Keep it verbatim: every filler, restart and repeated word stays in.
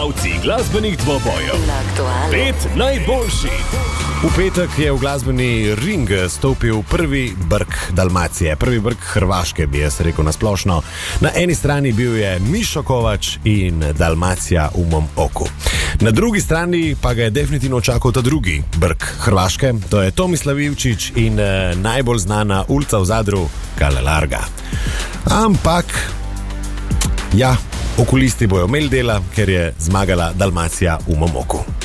Igralci glasbenih dvobojev. Pet najboljših. V petek je v glasbeni ring stopil prvi brk Dalmacije, prvi brk Hrvaške, bi jaz rekel nasplošno. Na eni strani bil je Mišo Kovač in Dalmacija v mom oku. Na drugi strani pa ga je definitivno čakal ta drugi brk Hrvaške, to je Tomislav Ivčić in eh, najbolj znana ulica v Zadru, Kale Larga. Ampak, ja, okulisti bojo imeli dela, ker je zmagala Dalmacija v mom oku.